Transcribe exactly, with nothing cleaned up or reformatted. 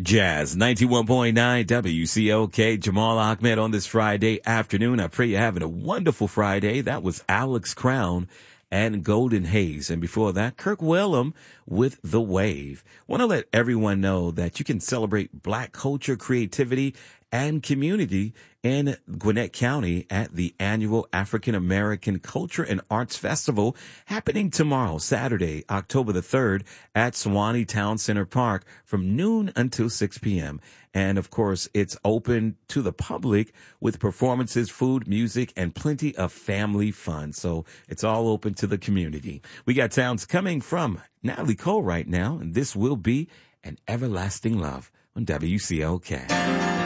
Jazz ninety-one point nine W C O K. Jamal Ahmed on this Friday afternoon. I pray you're having a wonderful Friday. That was Alex Crown and Golden Haze. And before that, Kirk Whalum with The Wave. Want to let everyone know that you can celebrate Black culture, creativity, and community in Gwinnett County at the annual African American Culture and Arts Festival happening tomorrow, Saturday, October the third at Sewanee Town Center Park from noon until six p.m. And of course, it's open to the public with performances, food, music, and plenty of family fun. So it's all open to the community. We got sounds coming from Natalie Cole right now, and this will be An Everlasting Love on W C O K.